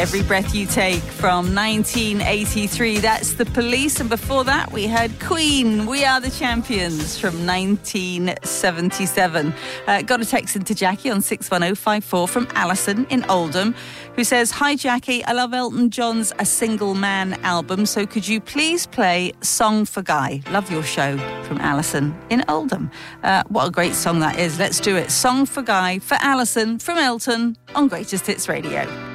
Every Breath You Take from 1983. That's The Police. And before that, we heard Queen, We Are the Champions from 1977. Got a text into Jackie on 61054 from Alison in Oldham, who says, "Hi, Jackie. I love Elton John's A Single Man album. So could you please play Song for Guy? Love your show," from Alison in Oldham. What a great song that is. Let's do it. Song for Guy for Alison from Elton on Greatest Hits Radio.